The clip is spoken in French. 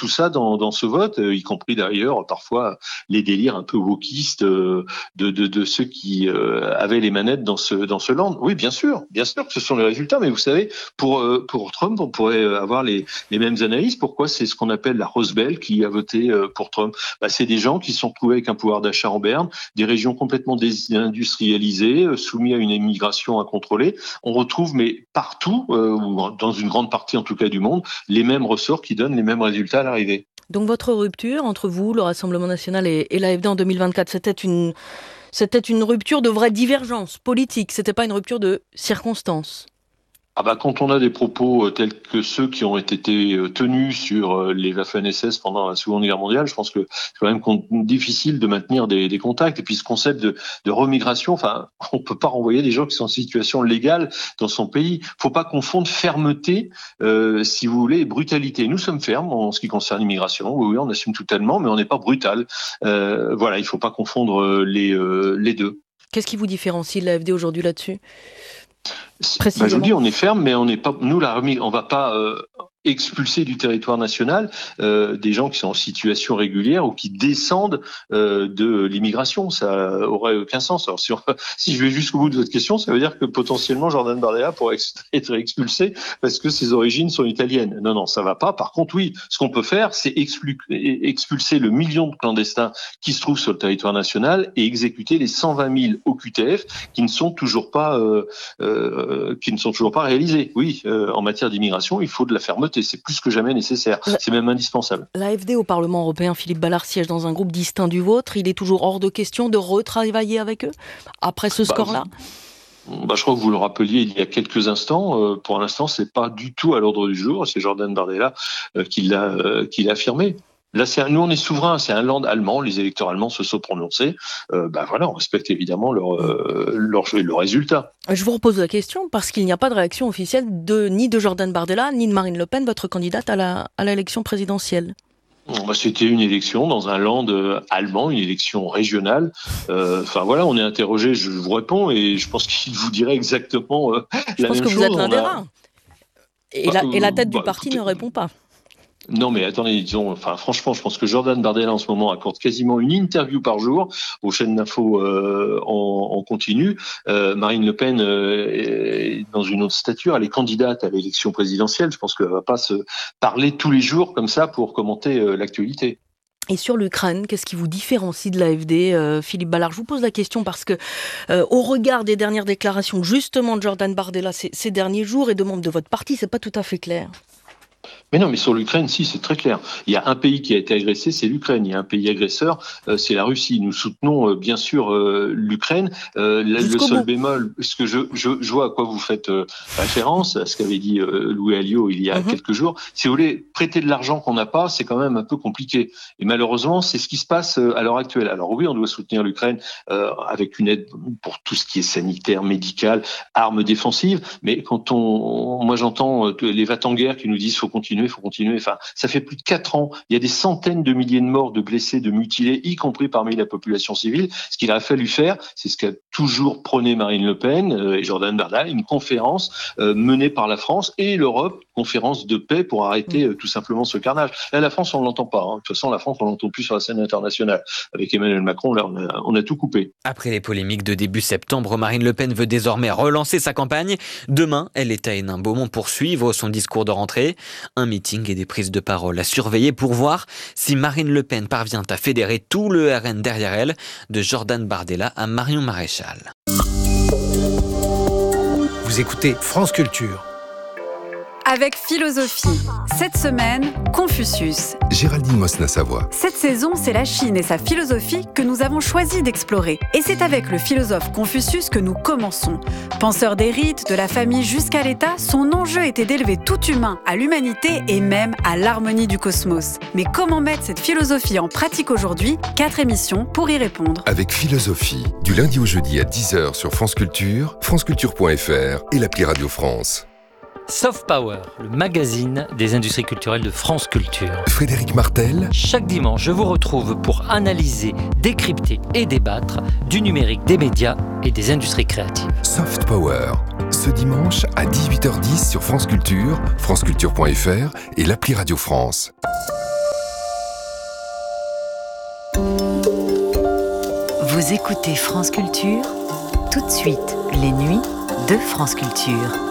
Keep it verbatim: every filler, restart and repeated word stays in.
tout ça dans, dans ce vote, y compris d'ailleurs parfois les délires un peu wokistes de, de, de ceux qui euh, avaient les manettes dans ce, dans ce land. Oui, bien sûr, bien sûr que ce sont les résultats, mais vous savez, pour, euh, pour Trump, on pourrait avoir les, les mêmes analyses. Pourquoi c'est ce qu'on appelle la Rose Belt qui a voté euh, pour Trump? Bah, c'est des gens qui se sont retrouvés avec un pouvoir d'achat en berne, des régions complètement désindustrialisées, euh, soumis à une immigration incontrôlée. On retrouve, mais partout, euh, ou dans une grande partie en tout cas du monde, les mêmes ressorts qui donnent les mêmes résultats à l'arrivée. Donc votre rupture entre vous, le Rassemblement national et, et l'A F D en deux mille vingt-quatre, c'était une, c'était une rupture de vraie divergence politique, c'était pas une rupture de circonstances? Ah bah quand on a des propos tels que ceux qui ont été tenus sur les Waffen S S pendant la Seconde Guerre mondiale, je pense que c'est quand même difficile de maintenir des, des contacts. Et puis ce concept de, de remigration, enfin, on peut pas renvoyer des gens qui sont en situation légale dans son pays. Faut pas confondre fermeté, euh, si vous voulez, et brutalité. Nous sommes fermes en ce qui concerne l'immigration. Oui, oui, on assume totalement, mais on n'est pas brutal. Euh, voilà, il faut pas confondre les, euh, les deux. Qu'est-ce qui vous différencie de l'A F D aujourd'hui là-dessus? Bah, je vous dis, on est ferme, mais on n'est pas, nous, la remise, on va pas euh, expulser du territoire national euh, des gens qui sont en situation régulière ou qui descendent euh, de l'immigration. Ça aurait aucun sens. Alors, si, on, si je vais jusqu'au bout de votre question, ça veut dire que potentiellement Jordan Bardella pourrait ex- être expulsé parce que ses origines sont italiennes. Non, non, ça va pas. Par contre, oui, ce qu'on peut faire, c'est expul- expulser le million de clandestins qui se trouvent sur le territoire national et exécuter les cent vingt mille O Q T F qui ne sont toujours pas euh, euh, qui ne sont toujours pas réalisés. Oui, euh, en matière d'immigration, il faut de la fermeté. C'est plus que jamais nécessaire. C'est même indispensable. L'A F D au Parlement européen, Philippe Ballard siège dans un groupe distinct du vôtre. Il est toujours hors de question de retravailler avec eux après ce score-là? bah, bah, Je crois que vous le rappeliez il y a quelques instants. Euh, pour l'instant, c'est pas du tout à l'ordre du jour. C'est Jordan Bardella euh, qui l'a, euh, qui l'a affirmé. Là, c'est un, nous, on est souverain, c'est un land allemand, les électeurs allemands se sont prononcés. Euh, ben voilà, on respecte évidemment leur, euh, leur, leur résultat. Je vous repose la question parce qu'il n'y a pas de réaction officielle de, ni de Jordan Bardella, ni de Marine Le Pen, votre candidate à, la, à l'élection présidentielle. Ben, c'était une élection dans un land allemand, une élection régionale. Euh, enfin voilà, on est interrogé, je vous réponds et je pense qu'il vous dirait exactement euh, la même chose. Je pense que vous êtes l'un des rares. Et, bah, la, et la tête bah, du parti écoutez, ne répond pas. Non, mais attendez, disons, enfin, franchement, je pense que Jordan Bardella, en ce moment, accorde quasiment une interview par jour aux chaînes d'infos euh, en, en continu. Euh, Marine Le Pen euh, est dans une autre stature. Elle est candidate à l'élection présidentielle. Je pense qu'elle va pas se parler tous les jours comme ça pour commenter euh, l'actualité. Et sur l'Ukraine, qu'est-ce qui vous différencie de l'A F D, euh, Philippe Ballard? Je vous pose la question parce que, euh, au regard des dernières déclarations, justement, de Jordan Bardella ces, ces derniers jours et de membres de votre parti, c'est pas tout à fait clair. Mais non, mais sur l'Ukraine, si, c'est très clair. Il y a un pays qui a été agressé, c'est l'Ukraine. Il y a un pays agresseur, euh, c'est la Russie. Nous soutenons euh, bien sûr euh, l'Ukraine. Euh, le seul bout. bémol, parce que je, je, je vois à quoi vous faites euh, référence, à ce qu'avait dit euh, Louis Alliot il y a mm-hmm. quelques jours. Si vous voulez prêter de l'argent qu'on n'a pas, c'est quand même un peu compliqué. Et malheureusement, c'est ce qui se passe euh, à l'heure actuelle. Alors oui, on doit soutenir l'Ukraine euh, avec une aide pour tout ce qui est sanitaire, médical, armes défensives. Mais quand on, moi j'entends euh, les va-t-en-guerre qui nous disent faut continuer, il faut continuer. Enfin, ça fait plus de quatre ans. Il y a des centaines de milliers de morts, de blessés, de mutilés, y compris parmi la population civile. Ce qu'il a fallu faire, c'est ce qu'a toujours prôné Marine Le Pen euh, et Jordan Bardella, une conférence euh, menée par la France et l'Europe, conférence de paix pour arrêter euh, tout simplement ce carnage. Là, la France, on ne l'entend pas. Hein. De toute façon, la France, on ne l'entend plus sur la scène internationale. Avec Emmanuel Macron, là, on a, on a tout coupé. Après les polémiques de début septembre, Marine Le Pen veut désormais relancer sa campagne. Demain, elle est à Hénin-Beaumont pour suivre son discours de rentrée. Un meeting et des prises de parole à surveiller pour voir si Marine Le Pen parvient à fédérer tout le R N derrière elle, de Jordan Bardella à Marion Maréchal. Vous écoutez France Culture. Avec Philosophie. Cette semaine, Confucius. Géraldine Mosna-Savoie. Cette saison, c'est la Chine et sa philosophie que nous avons choisi d'explorer. Et c'est avec le philosophe Confucius que nous commençons. Penseur des rites, de la famille jusqu'à l'État, son enjeu était d'élever tout humain à l'humanité et même à l'harmonie du cosmos. Mais comment mettre cette philosophie en pratique aujourd'hui? Quatre émissions pour y répondre. Avec Philosophie, du lundi au jeudi à dix heures sur France Culture, franceculture point f r et l'appli Radio France. Soft Power, le magazine des industries culturelles de France Culture. Frédéric Martel. Chaque dimanche, je vous retrouve pour analyser, décrypter et débattre du numérique, des médias et des industries créatives. Soft Power, ce dimanche à dix-huit heures dix sur France Culture, franceculture point f r et l'appli Radio France. Vous écoutez France Culture, tout de suite les nuits de France Culture.